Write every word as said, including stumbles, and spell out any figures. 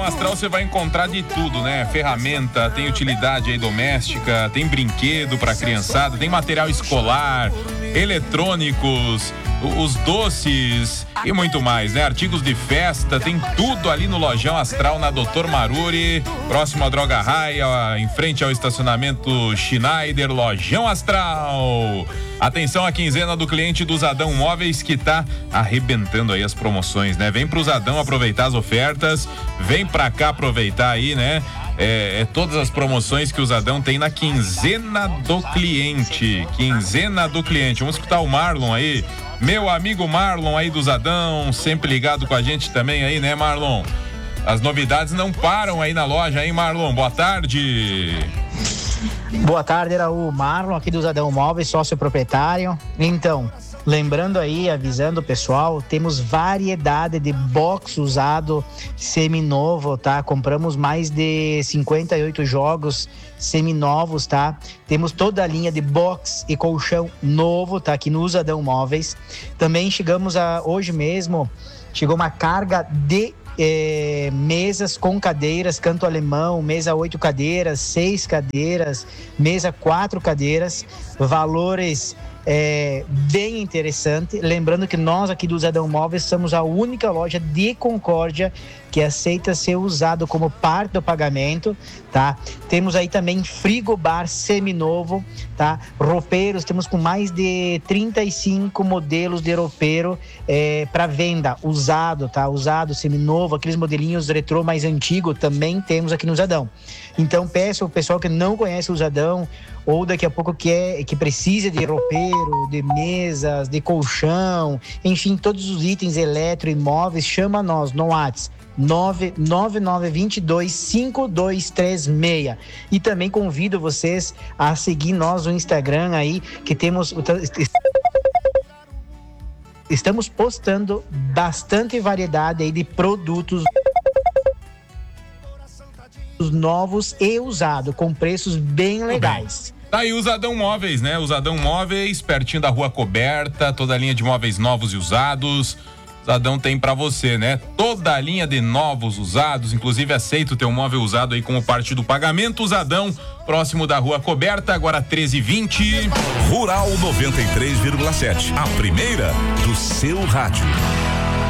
No Astral você vai encontrar de tudo, né? Ferramenta, tem utilidade aí doméstica, tem brinquedo pra criançada, tem material escolar, eletrônicos, os doces e muito mais, né? Artigos de festa, tem tudo ali no Lojão Astral, na doutor Maruri, próximo à Droga Raia, em frente ao estacionamento Schneider. Lojão Astral. Atenção à quinzena do cliente do Zadão Móveis, que tá arrebentando aí as promoções, né? Vem pro Zadão aproveitar as ofertas, vem pra cá aproveitar aí, né? É, é todas as promoções que o Zadão tem na quinzena do cliente. Quinzena do cliente. Vamos escutar o Marlon aí. Meu amigo Marlon aí do Zadão, sempre ligado com a gente também aí, né, Marlon? As novidades não param aí na loja, hein, Marlon? Boa tarde. Boa tarde, era o Marlon aqui do Zadão Móveis, sócio proprietário. Então, lembrando aí, avisando o pessoal, temos variedade de box usado seminovo, tá? Compramos mais de cinquenta e oito jogos seminovos, tá? Temos toda a linha de box e colchão novo, tá? Aqui no Zadão Móveis. Também chegamos a, hoje mesmo, chegou uma carga de É, mesas com cadeiras, canto alemão, mesa oito cadeiras, seis cadeiras, mesa quatro cadeiras, valores é, bem interessante. Lembrando que nós aqui do Zadão Móveis somos a única loja de Concórdia que aceita ser usado como parte do pagamento, tá? Temos aí também frigobar seminovo, tá? Roupeiros, temos com mais de trinta e cinco modelos de roupeiro é, para venda, usado, tá? Usado, seminovo, aqueles modelinhos retrô mais antigos também temos aqui no Zadão. Então peço ao pessoal que não conhece o Zadão ou daqui a pouco que, é, que precisa de roupeiro, de mesas, de colchão, enfim, todos os itens eletroimóveis, chama nós no WhatsApp nove nove nove dois dois cinco dois três seis. E também convido vocês a seguir nós no Instagram aí, que temos estamos postando bastante variedade aí de produtos novos e usados, com preços bem legais. Tá aí o Zadão Móveis, né? O Zadão Móveis, pertinho da Rua Coberta, toda a linha de móveis novos e usados. Zadão tem pra você, né? Toda a linha de novos, usados, inclusive aceita o teu móvel usado aí como parte do pagamento. Zadão, próximo da Rua Coberta, agora treze e vinte. Rural noventa e três vírgula sete, a primeira do seu rádio.